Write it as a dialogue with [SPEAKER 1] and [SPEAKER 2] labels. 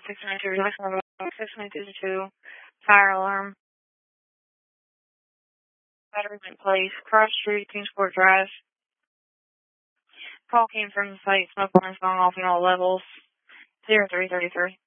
[SPEAKER 1] 692, 692, fire alarm. Battery in place. Cross Street, Kingsport Drive. Call came from the site. Smoke alarms going off in all levels. 0333.